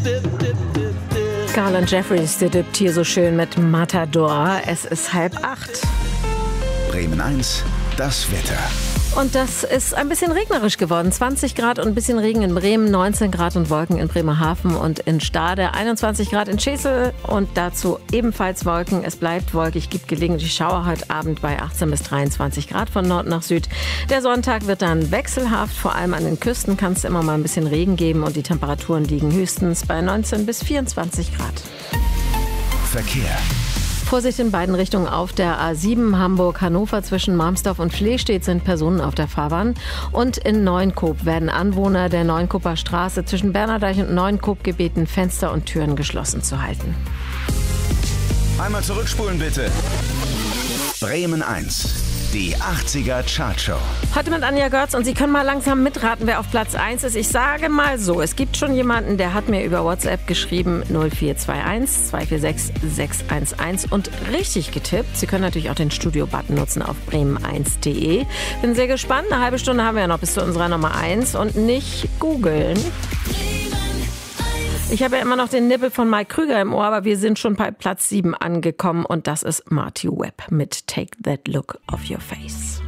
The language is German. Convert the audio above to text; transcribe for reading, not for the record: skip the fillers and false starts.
Garland Jeffries dippt hier so schön mit Matador. Es ist 7:30. Bremen 1, das Wetter. Und das ist ein bisschen regnerisch geworden. 20 Grad und ein bisschen Regen in Bremen, 19 Grad und Wolken in Bremerhaven und in Stade, 21 Grad in Schesel und dazu ebenfalls Wolken. Es bleibt wolkig, gibt gelegentlich Schauer heute Abend bei 18 bis 23 Grad von Nord nach Süd. Der Sonntag wird dann wechselhaft, vor allem an den Küsten kann es immer mal ein bisschen Regen geben und die Temperaturen liegen höchstens bei 19 bis 24 Grad. Verkehr. Vorsicht in beiden Richtungen auf der A7 Hamburg-Hannover zwischen Marmsdorf und Flehstedt sind Personen auf der Fahrbahn. Und in Neuenkoop werden Anwohner der Neuenkoper Straße zwischen Bernerdeich und Neuenkoop gebeten, Fenster und Türen geschlossen zu halten. Einmal zurückspulen bitte. Bremen 1, die 80er Chartshow. Heute mit Anja Görz und Sie können mal langsam mitraten, wer auf Platz 1 ist. Ich sage mal so, es gibt schon jemanden, der hat mir über WhatsApp geschrieben 0421 246 611 und richtig getippt. Sie können natürlich auch den Studio-Button nutzen auf bremen1.de. Bin sehr gespannt, eine halbe Stunde haben wir ja noch bis zu unserer Nummer 1 und nicht googeln. Ich habe ja immer noch den Nippel von Mike Krüger im Ohr, aber wir sind schon bei Platz 7 angekommen und das ist Marty Webb mit Take That Look Off Your Face.